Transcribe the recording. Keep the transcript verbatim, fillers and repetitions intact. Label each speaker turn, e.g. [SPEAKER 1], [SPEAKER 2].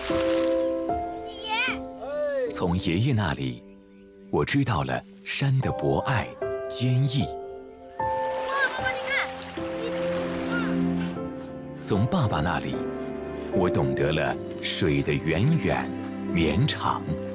[SPEAKER 1] 爷，从爷爷那里，我知道了山的博爱、坚毅。
[SPEAKER 2] 哇，爸爸，你看，
[SPEAKER 1] 从爸爸那里，我懂得了水的源远绵长。